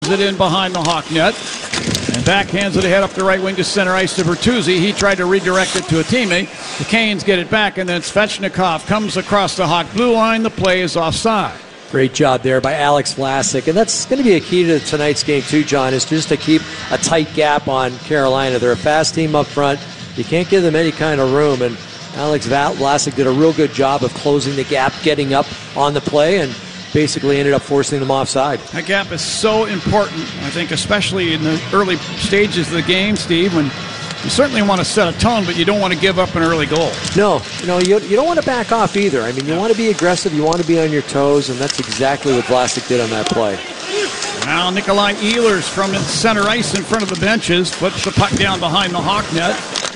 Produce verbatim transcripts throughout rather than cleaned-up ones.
it in behind the Hawk net. And backhands it ahead up the right wing to center ice to Bertuzzi. He tried to redirect it to a teammate. The Canes get it back, and then Svechnikov comes across the Hawk blue line. The play is offside. Great job there by Alex Vlasic. And that's going to be a key to tonight's game too, John, is just to keep a tight gap on Carolina. They're a fast team up front. You can't give them any kind of room. And Alex Vlasic did a real good job of closing the gap, getting up on the play, and basically ended up forcing them offside. That gap is so important, I think, especially in the early stages of the game, Steve, when you certainly want to set a tone, but you don't want to give up an early goal. No, you know, you, you don't want to back off either. I mean, you want to be aggressive, you want to be on your toes, and that's exactly what Vlasic did on that play. Now Nikolai Ehlers from center ice in front of the benches, flips the puck down behind the Hawk net.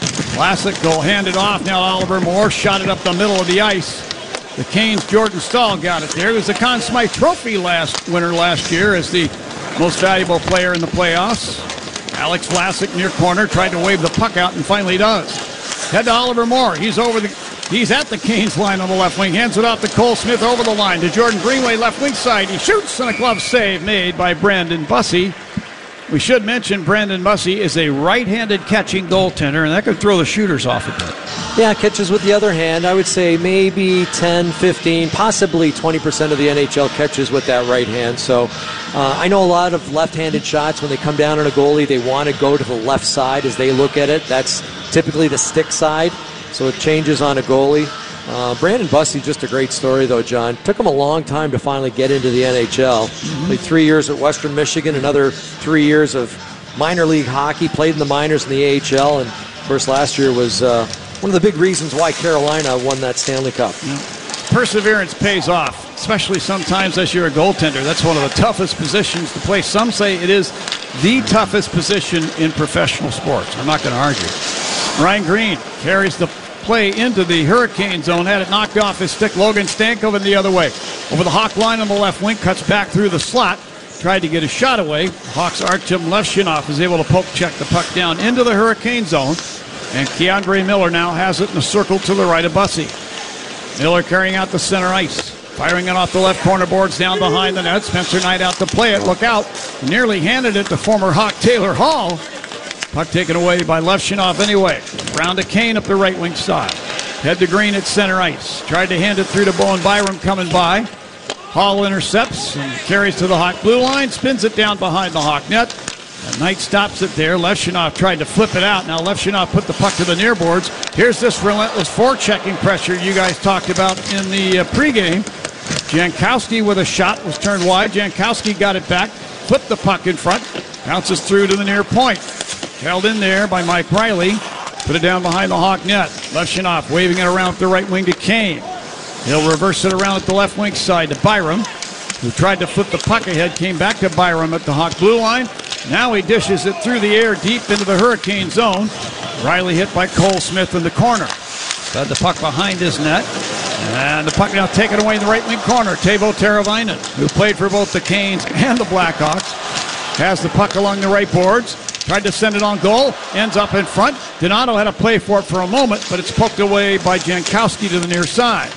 Vlasic goal handed off. Now Oliver Moore shot it up the middle of the ice. The Canes' Jordan Stahl got it there. It was the Conn Smythe Trophy last winter last year as the most valuable player in the playoffs. Alex Vlasic near corner tried to wave the puck out and finally does. Head to Oliver Moore. He's over the he's at the Canes line on the left wing. Hands it off to Cole Smith over the line to Jordan Greenway left wing side. He shoots and a glove save made by Brandon Bussey. We should mention Brandon Bussey is a right-handed catching goaltender, and that could throw the shooters off a bit. Yeah, catches with the other hand. I would say maybe ten, fifteen, possibly twenty percent of the N H L catches with that right hand. So uh, I know a lot of left-handed shots, when they come down on a goalie, they want to go to the left side as they look at it. That's typically the stick side, so it changes on a goalie. Uh, Brandon Bussey, just a great story, though, John. Took him a long time to finally get into the N H L. Mm-hmm. Played three years at Western Michigan, another three years of minor league hockey, played in the minors in the A H L, and, of course, last year was uh, one of the big reasons why Carolina won that Stanley Cup. Yeah. Perseverance pays off, especially sometimes as you're a goaltender. That's one of the toughest positions to play. Some say it is the toughest position in professional sports. I'm not going to argue. Ryan Green carries the play into the Hurricane zone, had it knocked off his stick. Logan Stankoven the other way. Over the Hawk line on the left wing, cuts back through the slot. Tried to get a shot away. Hawks' Artem Levshinov is able to poke check the puck down into the Hurricane zone. And Keandre Miller now has it in the circle to the right of Bussey. Miller carrying out the center ice. Firing it off the left corner boards down behind the net. Spencer Knight out to play it. Look out. Nearly handed it to former Hawk Taylor Hall. Puck taken away by Levshinov anyway. Round to Kane up the right wing side. Head to Green at center ice. Tried to hand it through to Bowen Byram coming by. Hall intercepts and carries to the Hawk blue line. Spins it down behind the Hawk net. And Knight stops it there. Levshinov tried to flip it out. Now Levshinov put the puck to the near boards. Here's this relentless forechecking pressure you guys talked about in the uh, pregame. Jankowski with a shot was turned wide. Jankowski got it back. Flipped the puck in front. Bounces through to the near point. Held in there by Mike Riley. Put it down behind the Hawk net. Levshinov waving it around the right wing to Kane. He'll reverse it around at the left wing side to Byram, who tried to flip the puck ahead. Came back to Byram at the Hawk blue line. Now he dishes it through the air deep into the Hurricane zone. Riley hit by Cole Smith in the corner. Had the puck behind his net. And the puck now taken away in the right wing corner. Teuvo Teravainen, who played for both the Canes and the Blackhawks, has the puck along the right boards. Tried to send it on goal. Ends up in front. Donato had to play for it for a moment, but it's poked away by Jankowski to the near side.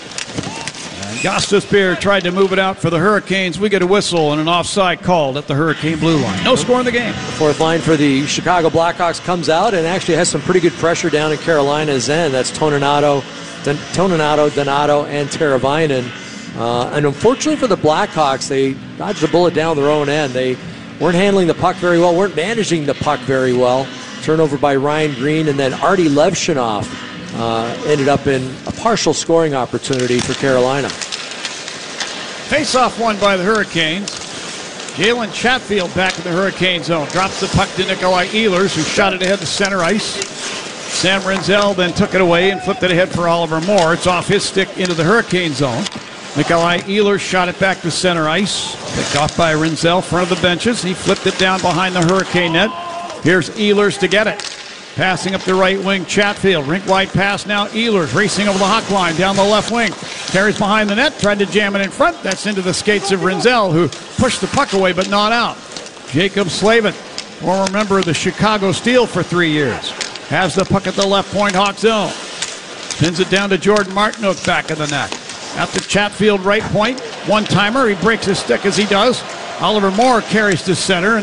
And Gostisbehere tried to move it out for the Hurricanes. We get a whistle and an offside called at the Hurricane blue line. No score in the game. The fourth line for the Chicago Blackhawks comes out and actually has some pretty good pressure down in Carolina's end. That's Toninato, Don- Toninato, Donato, and Teravainen. Uh, and unfortunately for the Blackhawks, they dodged a bullet down their own end. They weren't handling the puck very well, weren't managing the puck very well. Turnover by Ryan Green, and then Artie Levshinov uh, ended up in a partial scoring opportunity for Carolina. Face-off won by the Hurricanes. Jalen Chatfield back in the Hurricane zone. Drops the puck to Nikolai Ehlers, who shot it ahead to center ice. Sam Renzel then took it away and flipped it ahead for Oliver Moore. It's off his stick into the Hurricane zone. Nikolai Ehlers shot it back to center ice. Picked off by Renzel, front of the benches. He flipped it down behind the Hurricane net. Here's Ehlers to get it. Passing up the right wing, Chatfield. Rink-wide pass now, Ehlers racing over the Hawk line down the left wing. Carries behind the net, tried to jam it in front. That's into the skates of Renzel, who pushed the puck away but not out. Jacob Slavin, former member of the Chicago Steel for three years, has the puck at the left point Hawk zone. Pins it down to Jordan Martinook back in the net. At the Chatfield right point, one-timer. He breaks his stick as he does. Oliver Moore carries to center.